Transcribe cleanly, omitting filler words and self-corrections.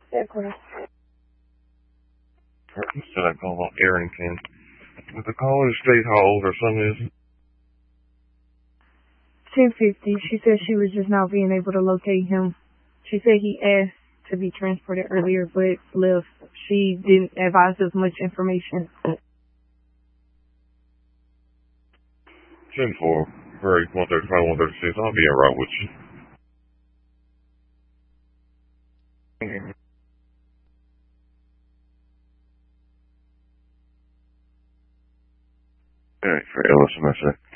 De acuerdo. Instead I call on Arrington. Did the caller state how old her son is? 10:50. She said she was just now being able to locate him. She said he asked to be transported earlier, but left. She didn't advise us much information. 10-4. Very 135, 136. I'll be alright with you. Alright, for Ellison, I said.